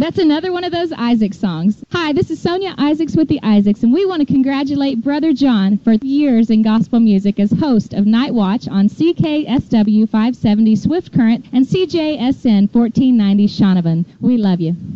That's another one of those Isaac songs. Hi, this is Sonia Isaacs with the Isaacs, and we want to congratulate Brother John for years in gospel music as host of Night Watch on CKSW 570 Swift Current and CJSN 1490 Shaunavon. We love you.